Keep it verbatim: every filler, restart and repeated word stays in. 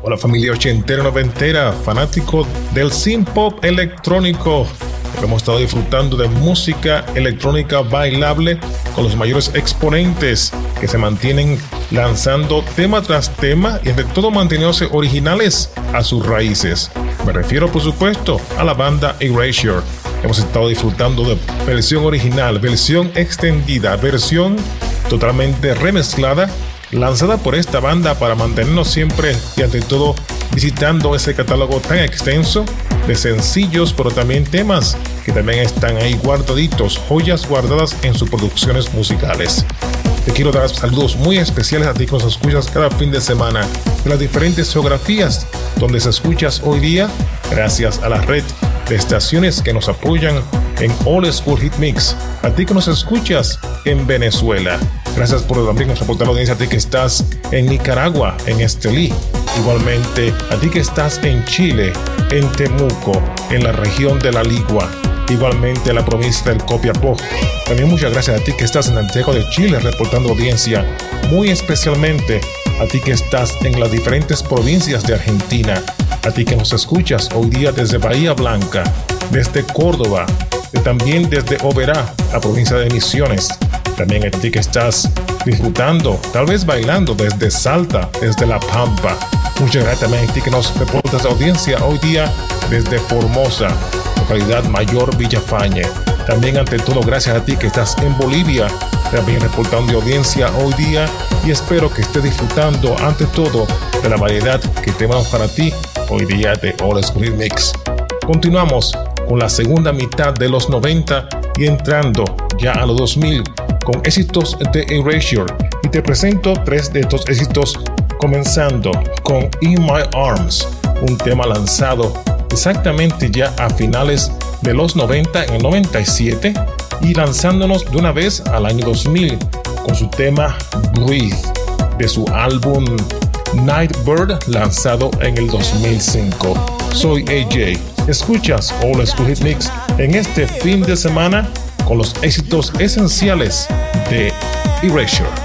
Hola familia ochentera, noventera, fanático del synth pop electrónico. Hemos estado disfrutando de música electrónica bailable con los mayores exponentes que se mantienen lanzando tema tras tema y entre todo manteniéndose originales a sus raíces. Me refiero por supuesto a la banda Erasure. Hemos estado disfrutando de versión original, versión extendida, versión totalmente remezclada, lanzada por esta banda para mantenernos siempre y ante todo visitando ese catálogo tan extenso de sencillos, pero también temas que también están ahí guardaditos, joyas guardadas en sus producciones musicales. Te quiero dar saludos muy especiales a ti que nos escuchas cada fin de semana de las diferentes geografías donde se escuchas hoy día, gracias a la red de estaciones que nos apoyan en All School Hit Mix. A ti que nos escuchas en Venezuela, gracias por también reportar la audiencia. A ti que estás en Nicaragua, en Estelí. Igualmente a ti que estás en Chile, en Temuco, en la región de La Ligua. Igualmente a la provincia del Copiapó. También muchas gracias a ti que estás en Santiago de Chile reportando audiencia. Muy especialmente a ti que estás en las diferentes provincias de Argentina. A ti que nos escuchas hoy día desde Bahía Blanca, desde Córdoba, y también desde Oberá, la provincia de Misiones. También a ti que estás disfrutando, tal vez bailando desde Salta, desde La Pampa. Muchas gracias también a ti que nos reportas de audiencia hoy día desde Formosa, localidad Mayor Villafañe. También ante todo gracias a ti que estás en Bolivia, también reportando de audiencia hoy día, y espero que estés disfrutando ante todo de la variedad que tenemos para ti hoy día de All School Mix. Continuamos con la segunda mitad de los noventa y entrando ya a los dos mil con éxitos de Erasure, y te presento tres de estos éxitos, comenzando con In My Arms, un tema lanzado exactamente ya a finales de los noventa, en el noventa y siete, y lanzándonos de una vez al año dos mil con su tema Breathe de su álbum Nightbird, lanzado en el dos mil cinco. Soy A J, escuchas All School Hit Mix en este fin de semana con los éxitos esenciales de Erasure.